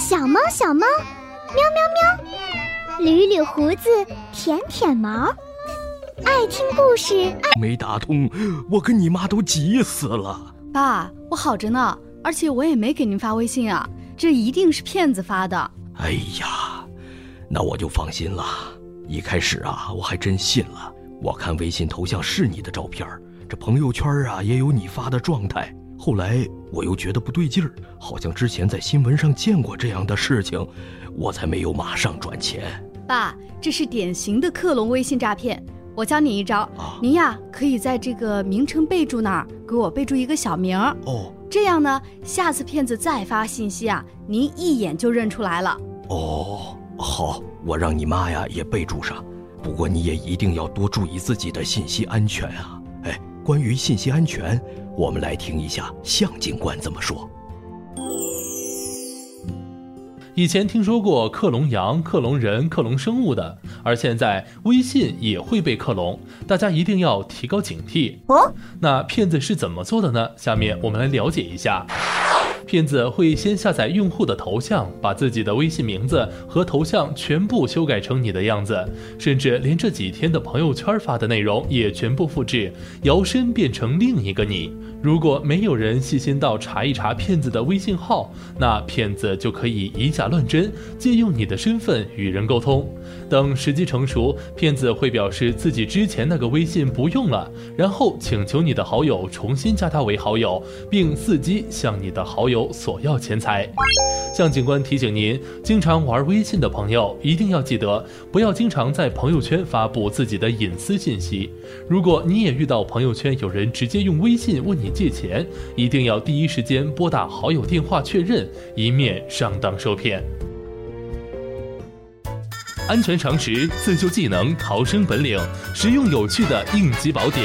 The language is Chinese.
小猫小猫，喵喵喵，捋捋胡子，舔舔毛，爱听故事。 没打通，我跟你妈都急死了。 爸，我好着呢，而且我也没给您发微信啊，这一定是骗子发的。 哎呀，那我就放心了。一开始啊，我还真信了。我看微信头像是你的照片，这朋友圈啊也有你发的状态。后来我又觉得不对劲儿，好像之前在新闻上见过这样的事情，我才没有马上转钱。 爸，这是典型的克隆微信诈骗。我教你一招，您呀可以在这个名称备注那儿给我备注一个小名哦，这样呢，下次骗子再发信息啊，您一眼就认出来了。 哦，好，我让你妈呀也备注上。不过你也一定要多注意自己的信息安全啊！哎，关于信息安全，我们来听一下向警官怎么说。 以前听说过克隆羊、克隆人、克隆生物的，而现在微信也会被克隆，大家一定要提高警惕。那骗子是怎么做的呢？下面我们来了解一下。骗子会先下载用户的头像，把自己的微信名字和头像全部修改成你的样子，甚至连这几天的朋友圈发的内容也全部复制，摇身变成另一个你。如果没有人细心到查一查骗子的微信号，那骗子就可以以假乱真，借用你的身份与人沟通。等时机成熟，骗子会表示自己之前那个微信不用了，然后请求你的好友重新加他为好友，并伺机向你的好友索要钱财。向警官提醒您，经常玩微信的朋友一定要记得，不要经常在朋友圈发布自己的隐私信息。如果你也遇到朋友圈有人直接用微信问你借钱，一定要第一时间拨打好友电话确认，以免上当受骗。安全常识、自救技能、逃生本领，实用有趣的应急宝典。